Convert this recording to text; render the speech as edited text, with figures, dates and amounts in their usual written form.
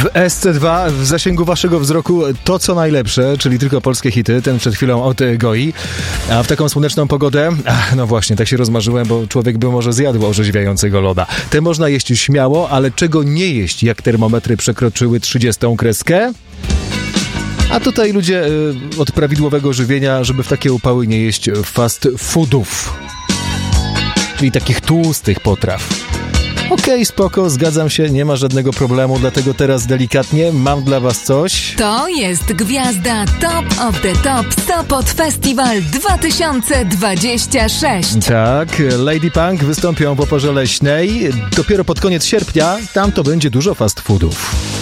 SC2 w zasięgu waszego wzroku to co najlepsze, czyli tylko polskie hity, ten przed chwilą od Goi. A w taką słoneczną pogodę, no właśnie, tak się rozmarzyłem, bo człowiek by może zjadł orzeźwiającego loda. Te można jeść śmiało, ale czego nie jeść, jak termometry przekroczyły 30 kreskę? A tutaj ludzie od prawidłowego żywienia, żeby w takie upały nie jeść fast foodów, czyli takich tłustych potraw. Okej, spoko, zgadzam się, nie ma żadnego problemu, dlatego teraz delikatnie mam dla was coś. To jest gwiazda Top of the Top Sopot Festival 2026. Tak, Lady Punk wystąpią w Oporze Leśnej. Dopiero pod koniec sierpnia, tam to będzie dużo fast foodów.